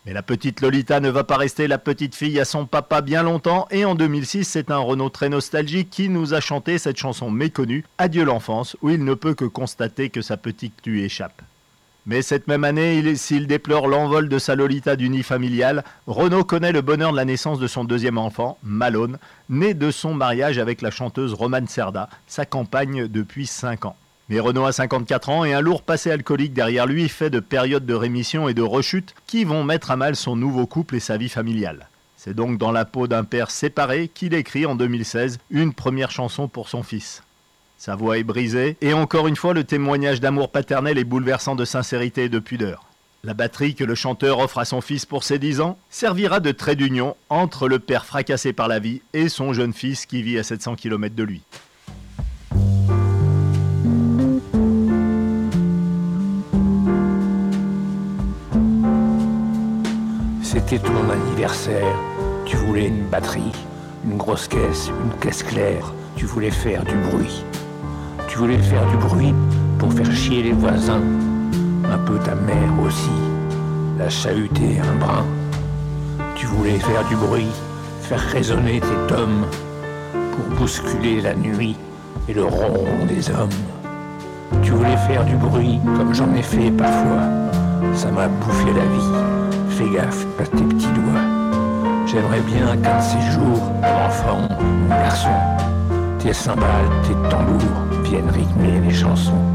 Mais la petite Lolita ne va pas rester la petite fille à son papa bien longtemps et en 2006, c'est un Renaud très nostalgique qui nous a chanté cette chanson méconnue, Adieu l'enfance, où il ne peut que constater que sa petite lui échappe. Mais cette même année, s'il déplore l'envol de sa Lolita du nid familial, Renaud connaît le bonheur de la naissance de son deuxième enfant, Malone, né de son mariage avec la chanteuse Romane Cerda, sa compagne depuis 5 ans. Mais Renaud a 54 ans et un lourd passé alcoolique derrière lui fait de périodes de rémission et de rechute qui vont mettre à mal son nouveau couple et sa vie familiale. C'est donc dans la peau d'un père séparé qu'il écrit en 2016 une première chanson pour son fils. Sa voix est brisée et encore une fois le témoignage d'amour paternel est bouleversant de sincérité et de pudeur. La batterie que le chanteur offre à son fils pour ses 10 ans servira de trait d'union entre le père fracassé par la vie et son jeune fils qui vit à 700 km de lui. C'était ton anniversaire, tu voulais une batterie, une grosse caisse, une caisse claire, tu voulais faire du bruit. Tu voulais faire du bruit pour faire chier les voisins, un peu ta mère aussi, la chahuter un brin. Tu voulais faire du bruit, faire résonner tes tomes, pour bousculer la nuit et le ronron des hommes. Tu voulais faire du bruit comme j'en ai fait parfois, ça m'a bouffé la vie. Fais gaffe, pas tes petits doigts. J'aimerais bien qu'un de ces jours, enfant ou garçon, tes cymbales, tes tambours viennent rythmer les chansons.